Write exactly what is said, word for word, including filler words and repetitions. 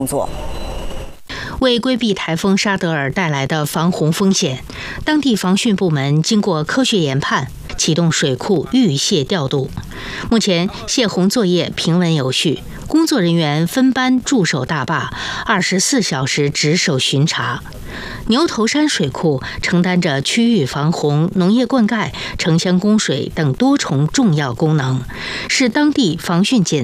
工作。 为规避台风沙德尔带来的防洪风险，当地防汛部门经过科学研判，启动水库预泄调度。目前泄洪作业平稳有序，工作人员分班驻守大坝，二十四小时值守巡查。牛头山水库承担着区域防洪、农业灌溉、城乡供水等多重重要功能，是当地防汛检